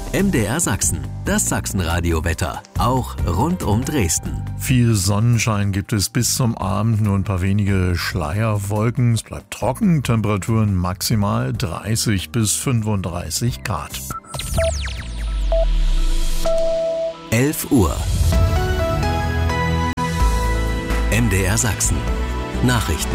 MDR Sachsen, das Sachsenradio-Wetter, auch rund um Dresden. Viel Sonnenschein gibt es bis zum Abend, nur ein paar wenige Schleierwolken. Es bleibt trocken, Temperaturen maximal 30 bis 35 Grad. 11 Uhr. MDR Sachsen. Nachrichten.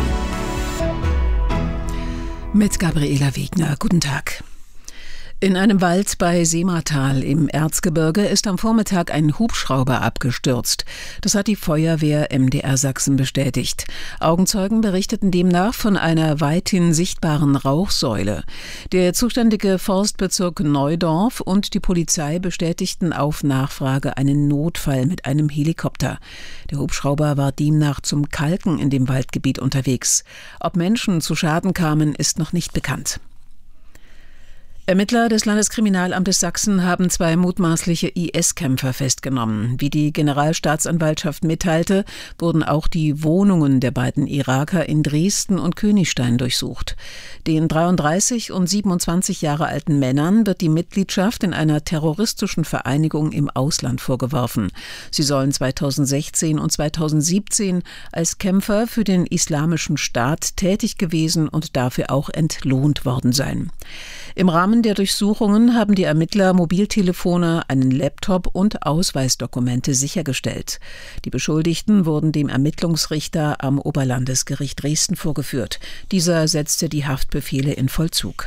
Mit Gabriela Wegner. Guten Tag. In einem Wald bei Seematal im Erzgebirge ist am Vormittag ein Hubschrauber abgestürzt. Das hat die Feuerwehr MDR Sachsen bestätigt. Augenzeugen berichteten demnach von einer weithin sichtbaren Rauchsäule. Der zuständige Forstbezirk Neudorf und die Polizei bestätigten auf Nachfrage einen Notfall mit einem Helikopter. Der Hubschrauber war demnach zum Kalken in dem Waldgebiet unterwegs. Ob Menschen zu Schaden kamen, ist noch nicht bekannt. Ermittler des Landeskriminalamtes Sachsen haben 2 mutmaßliche IS-Kämpfer festgenommen. Wie die Generalstaatsanwaltschaft mitteilte, wurden auch die Wohnungen der beiden Iraker in Dresden und Königstein durchsucht. Den 33 und 27 Jahre alten Männern wird die Mitgliedschaft in einer terroristischen Vereinigung im Ausland vorgeworfen. Sie sollen 2016 und 2017 als Kämpfer für den Islamischen Staat tätig gewesen und dafür auch entlohnt worden sein. Im Rahmen der Durchsuchungen haben die Ermittler Mobiltelefone, einen Laptop und Ausweisdokumente sichergestellt. Die Beschuldigten wurden dem Ermittlungsrichter am Oberlandesgericht Dresden vorgeführt. Dieser setzte die Haftbefehle in Vollzug.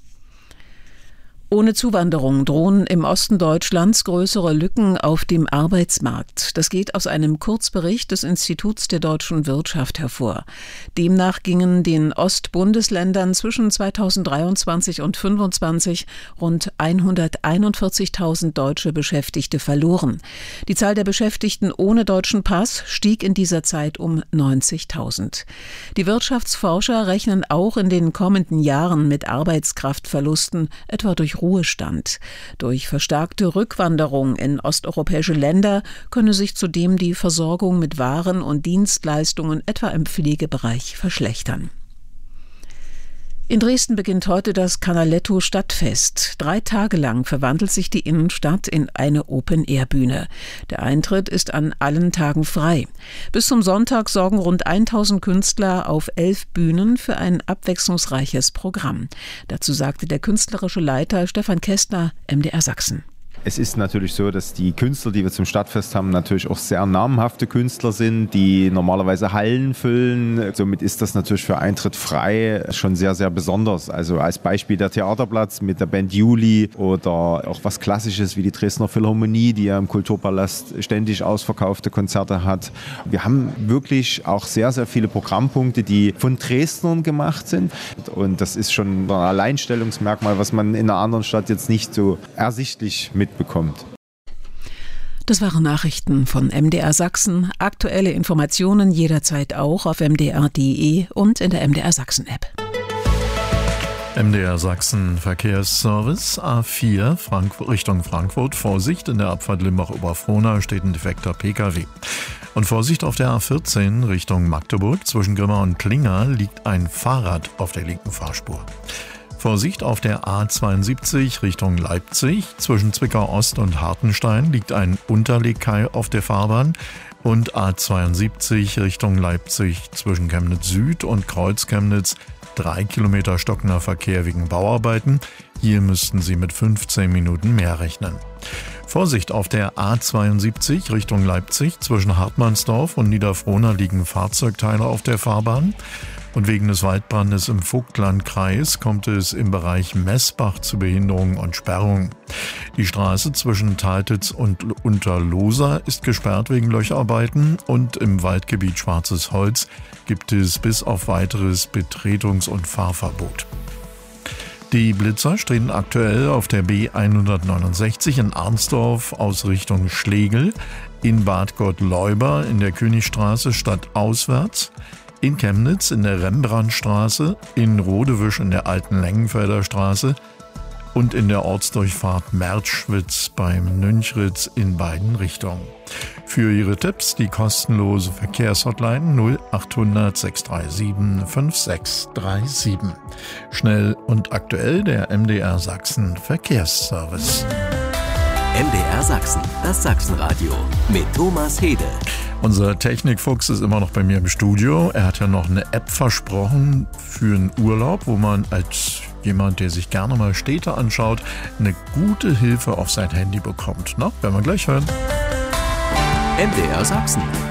Ohne Zuwanderung drohen im Osten Deutschlands größere Lücken auf dem Arbeitsmarkt. Das geht aus einem Kurzbericht des Instituts der deutschen Wirtschaft hervor. Demnach gingen den Ostbundesländern zwischen 2023 und 2025 rund 141.000 deutsche Beschäftigte verloren. Die Zahl der Beschäftigten ohne deutschen Pass stieg in dieser Zeit um 90.000. Die Wirtschaftsforscher rechnen auch in den kommenden Jahren mit Arbeitskraftverlusten, etwa durch Ruhestand. Durch verstärkte Rückwanderung in osteuropäische Länder könne sich zudem die Versorgung mit Waren und Dienstleistungen etwa im Pflegebereich verschlechtern. In Dresden beginnt heute das Canaletto-Stadtfest. 3 Tage lang verwandelt sich die Innenstadt in eine Open-Air-Bühne. Der Eintritt ist an allen Tagen frei. Bis zum Sonntag sorgen rund 1000 Künstler auf 11 Bühnen für ein abwechslungsreiches Programm. Dazu sagte der künstlerische Leiter Stefan Kästner, MDR Sachsen. Es ist natürlich so, dass die Künstler, die wir zum Stadtfest haben, natürlich auch sehr namhafte Künstler sind, die normalerweise Hallen füllen. Somit ist das natürlich für Eintritt frei schon sehr, sehr besonders. Also als Beispiel der Theaterplatz mit der Band Juli oder auch was Klassisches wie die Dresdner Philharmonie, die ja im Kulturpalast ständig ausverkaufte Konzerte hat. Wir haben wirklich auch sehr, sehr viele Programmpunkte, die von Dresdnern gemacht sind. Und das ist schon ein Alleinstellungsmerkmal, was man in einer anderen Stadt jetzt nicht so ersichtlich mitbekommt. Das waren Nachrichten von MDR Sachsen. Aktuelle Informationen jederzeit auch auf mdr.de und in der MDR Sachsen App. MDR Sachsen Verkehrsservice A4 Richtung Frankfurt. Vorsicht, in der Abfahrt Limbach-Oberfrohna steht ein defekter Pkw. Und Vorsicht auf der A14 Richtung Magdeburg. Zwischen Grimma und Klinga liegt ein Fahrrad auf der linken Fahrspur. Vorsicht auf der A72 Richtung Leipzig. Zwischen Zwickau Ost und Hartenstein liegt ein Unterlegkai auf der Fahrbahn. Und A72 Richtung Leipzig zwischen Chemnitz Süd und Kreuz-Chemnitz 3 Kilometer stockender Verkehr wegen Bauarbeiten. Hier müssten Sie mit 15 Minuten mehr rechnen. Vorsicht auf der A72 Richtung Leipzig. Zwischen Hartmannsdorf und Niederfrohna liegen Fahrzeugteile auf der Fahrbahn. Und wegen des Waldbrandes im Vogtlandkreis kommt es im Bereich Messbach zu Behinderungen und Sperrungen. Die Straße zwischen Taltitz und Unterlosa ist gesperrt wegen Löcharbeiten und im Waldgebiet Schwarzes Holz gibt es bis auf weiteres Betretungs- und Fahrverbot. Die Blitzer stehen aktuell auf der B169 in Arnsdorf aus Richtung Schlegel, in Bad Gottleuba in der Königstraße stadtauswärts, in Chemnitz in der Rembrandtstraße, in Rodewisch in der Alten Lengenfelder Straße und in der Ortsdurchfahrt Mertschwitz beim Nünchritz in beiden Richtungen. Für Ihre Tipps die kostenlose Verkehrshotline 0800 637 5637. Schnell und aktuell der MDR Sachsen Verkehrsservice. MDR Sachsen, das Sachsenradio mit Thomas Hede. Unser Technikfuchs ist immer noch bei mir im Studio. Er hat ja noch eine App versprochen für einen Urlaub, wo man als jemand, der sich gerne mal Städte anschaut, eine gute Hilfe auf sein Handy bekommt. Na, werden wir gleich hören. MDR Sachsen.